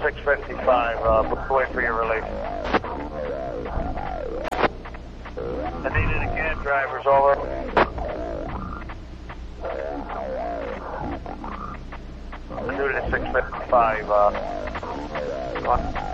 655, book away for your release. I need it again, drivers, over. I need it at 655,